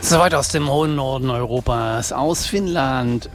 Soweit aus dem hohen Norden Europas, aus Finnland,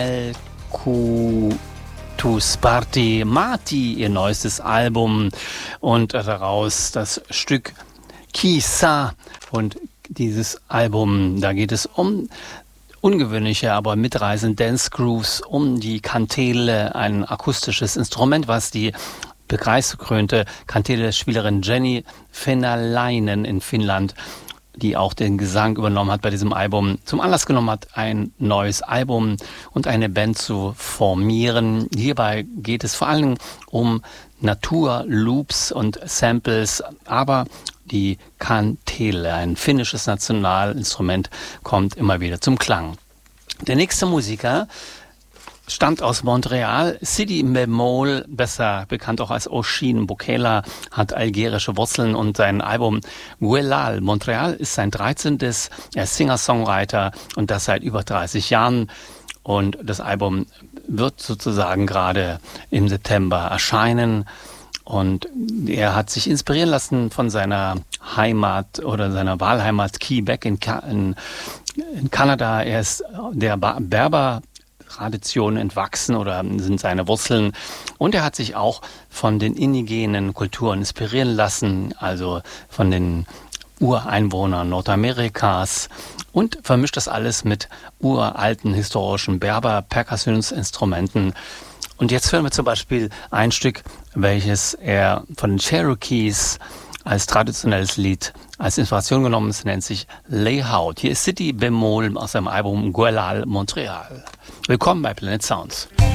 Melkutusparti Mati, ihr neuestes Album und daraus das Stück Kisa. Und dieses Album, da geht es um ungewöhnliche, aber mitreißende Dance Grooves, um die Kantele, ein akustisches Instrument, was die preisgekrönte Kantele-Spielerin Jenny Fenalainen in Finnland, die auch den Gesang übernommen hat bei diesem Album, zum Anlass genommen hat, ein neues Album und eine Band zu formieren. Hierbei geht es vor allem um Naturloops und Samples, aber die Kantele, ein finnisches Nationalinstrument, kommt immer wieder zum Klang. Der nächste Musiker stammt aus Montreal. Sidi Bemol, besser bekannt auch als Oshin Bokela, hat algerische Wurzeln und sein Album Guelal Montreal ist sein 13. Er ist Singer-Songwriter und das seit über 30 Jahren. Und das Album wird sozusagen gerade im September erscheinen. Und er hat sich inspirieren lassen von seiner Heimat oder seiner Wahlheimat Quebec in Kanada. Er ist der Berber-Tradition entwachsen oder sind seine Wurzeln. Und er hat sich auch von den indigenen Kulturen inspirieren lassen, also von den Ureinwohnern Nordamerikas, und vermischt das alles mit uralten historischen Berber-Perkussionsinstrumenten. Und jetzt hören wir zum Beispiel ein Stück, welches er von den Cherokees als traditionelles Lied als Inspiration genommen ist, nennt sich Layhout. Hier ist Sidi Bemol aus seinem Album Guelal Montreal. Willkommen bei Planet Sounds.